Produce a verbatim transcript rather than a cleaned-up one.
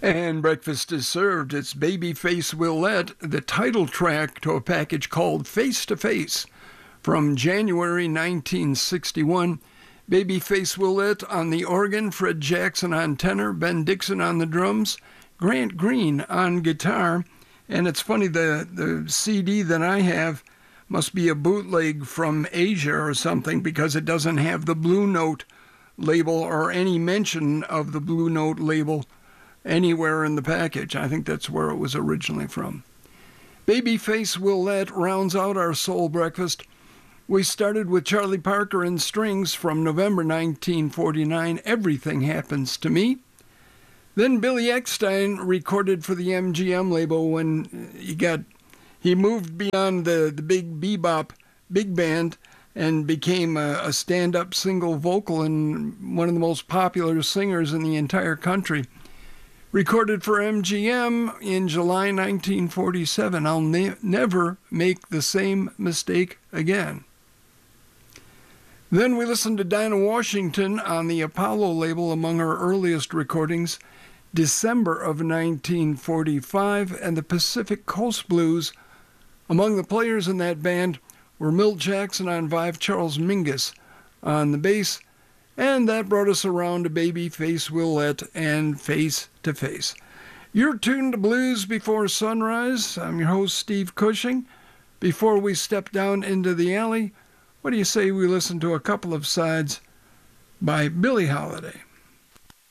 And breakfast is served. It's Babyface Willette, the title track to a package called Face to Face from January nineteen sixty-one. Babyface Willette on the organ, Fred Jackson on tenor, Ben Dixon on the drums, Grant Green on guitar. And it's funny, the, the C D that I have must be a bootleg from Asia or something because it doesn't have the Blue Note label or any mention of the Blue Note label anywhere in the package. I think that's where it was originally from. Babyface Willette rounds out our soul breakfast. We started with Charlie Parker and Strings from November nineteen forty-nine, Everything Happens to Me. Then Billy Eckstine recorded for the M G M label when he got he moved beyond the, the big bebop big band and became a, a stand-up single vocal and one of the most popular singers in the entire country. Recorded for M G M in July nineteen forty-seven, I'll ne- never make the same mistake again. Then we listened to Dinah Washington on the Apollo label among her earliest recordings, December of nineteen forty-five, and the Pacific Coast Blues. Among the players in that band were Milt Jackson on five, Charles Mingus on the bass, and that brought us around to Babyface Willette and Face to Face. You're tuned to Blues Before Sunrise. I'm your host, Steve Cushing. Before we step down into the alley, what do you say we listen to a couple of sides by Billie Holiday?